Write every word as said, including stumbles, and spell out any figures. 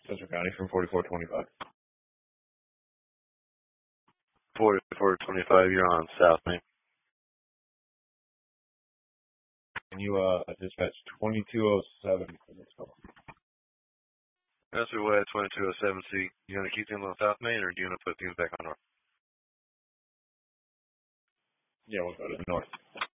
Central County from forty-four twenty-five. forty-four twenty-five, you're on South Main. Can you uh dispatch twenty-two oh seven for this call? That's your way at twenty-two oh seven C. You want to keep things on South Main, or do you want to put things back on North? Yeah, we'll go to the north.